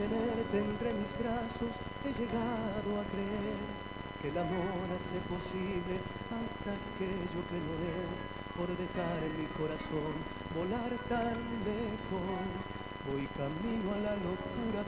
tenerte entre mis brazos he llegado a creer que el amor hace posible hasta aquello que no es, por dejar en mi corazón volar tan lejos. Voy camino a la locura